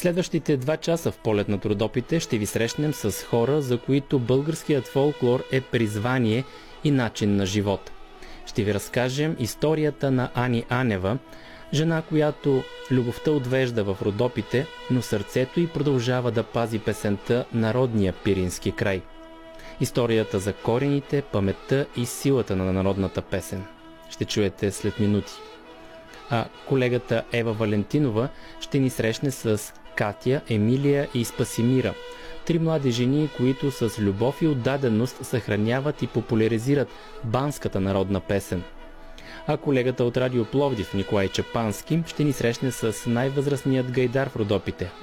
Следващите 2 часа в полет на Родопите ще ви срещнем с хора, за които българският фолклор е призвание и начин на живот. Ще ви разкажем историята на Ани Анева, жена, която любовта отвежда в Родопите, но сърцето й продължава да пази песента на родния пирински край. Историята за корените, паметта и силата на народната песен ще чуете след минути. А колегата Ева Валентинова ще ни срещне с Катя, Емилия и Спасимира. 3 млади жени, които с любов и отдаденост съхраняват и популяризират банската народна песен. А колегата от Радио Пловдив Николай Чапански ще ни срещне с най-възрастният гайдар в Родопите